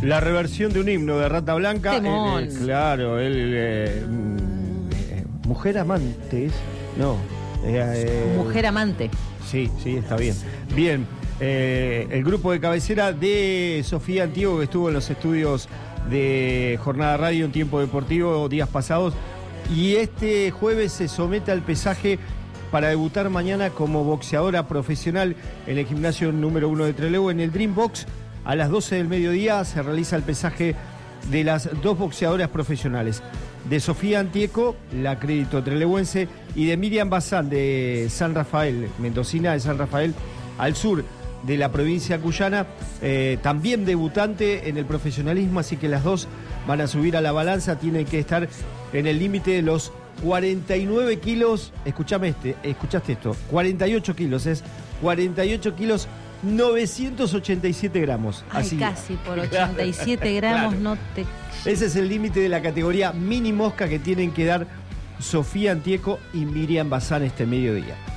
La reversión de un himno de Rata Blanca. Claro, Mujer Amante, no. Mujer Amante. Sí, está bien. Bien, el grupo de cabecera de Sofía Antiego, que estuvo en los estudios de Jornada Radio en Tiempo Deportivo días pasados, y este jueves se somete al pesaje para debutar mañana como boxeadora profesional en el gimnasio número 1 de Trelew, en el Dream Box. A las 12 del mediodía se realiza el pesaje de las dos boxeadoras profesionales, de Sofía Antieco, la acredito trelewense, y de Miriam Bazán, de San Rafael, mendocina de San Rafael, al sur de la provincia cuyana, también debutante en el profesionalismo, así que las dos van a subir a la balanza, tienen que estar en el límite de los 49 kilos, escuchaste esto, 48 kilos, es 48 kilos, 987 gramos. Ay, así, casi por 87 gramos, claro. No te... Ese es el límite de la categoría mini mosca que tienen que dar Sofía Antieco y Miriam Bazán este mediodía.